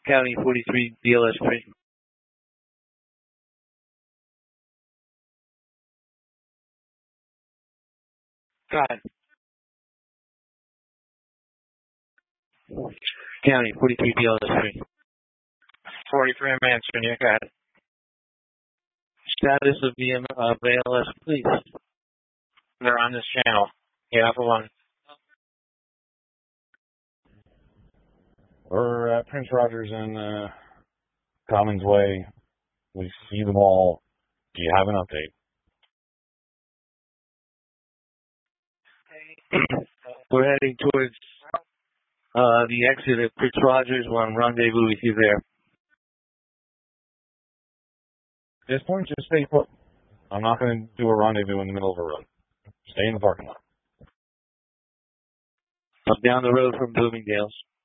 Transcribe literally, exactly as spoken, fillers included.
County forty-three B L S three. Go ahead. County forty-three B L S three. forty-three, I'm answering you. Go ahead. Status of the uh, B L S, please. They're on this channel. Yeah, for one. We're at Prince Rogers and uh, Commons Way. We see them all. Do you have an update? We're heading towards uh, the exit of Prince Rogers. We're on rendezvous with you there. At this point, just stay put. I'm not going to do a rendezvous in the middle of a road. Stay in the parking lot. I'm down the road from Bloomingdale's.